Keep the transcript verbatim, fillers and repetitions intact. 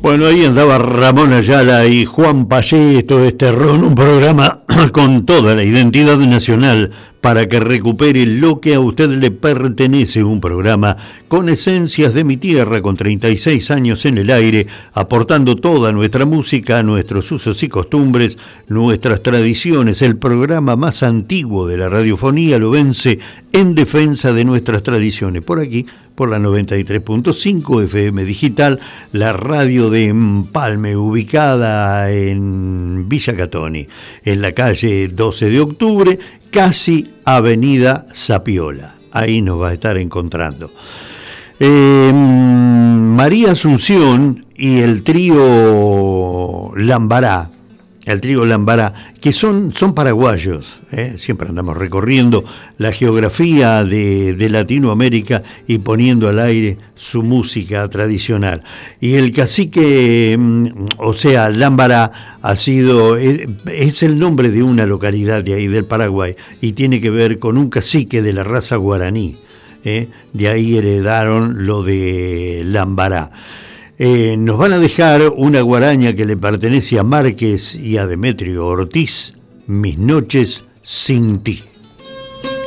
Bueno, ahí andaba Ramón Ayala y Juan Payé, esto es Terrón, un programa con toda la identidad nacional para que recupere lo que a usted le pertenece, un programa con esencias de mi tierra, con treinta y seis años en el aire, aportando toda nuestra música, nuestros usos y costumbres, nuestras tradiciones. El programa más antiguo de la radiofonía lo vence en defensa de nuestras tradiciones. Por aquí, por la noventa y tres punto cinco F M Digital, la radio de Empalme, ubicada en Villa Catoni, en la calle doce de octubre, casi Avenida Zapiola. Ahí nos va a estar encontrando. Eh, María Asunción y el trío Lambará, el trío Lambará, que son, son paraguayos, ¿eh? Siempre andamos recorriendo la geografía de, de Latinoamérica y poniendo al aire su música tradicional. Y el cacique, o sea, Lambará, ha sido, es el nombre de una localidad de ahí del Paraguay y tiene que ver con un cacique de la raza guaraní, ¿eh? De ahí heredaron lo de Lambará. Eh, nos van a dejar una guaraña que le pertenece a Márquez y a Demetrio Ortiz, Mis noches sin ti.